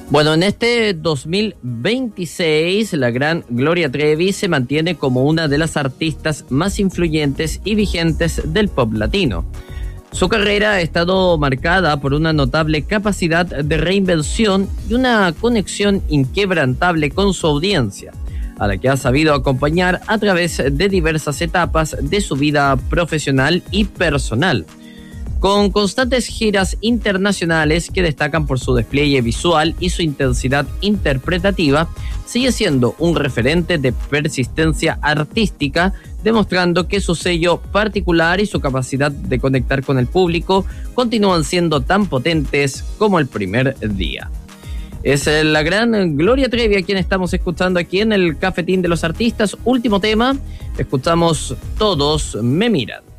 Bueno, en este 2026, la gran Gloria Trevi se mantiene como una de las artistas más influyentes y vigentes del pop latino. Su carrera ha estado marcada por una notable capacidad de reinvención y una conexión inquebrantable con su audiencia, a la que ha sabido acompañar a través de diversas etapas de su vida profesional y personal. Con constantes giras internacionales que destacan por su despliegue visual y su intensidad interpretativa, sigue siendo un referente de persistencia artística, demostrando que su sello particular y su capacidad de conectar con el público continúan siendo tan potentes como el primer día. Es la gran Gloria Trevi a quien estamos escuchando aquí en el Cafetín de los Artistas. Último tema, escuchamos Todos me miran.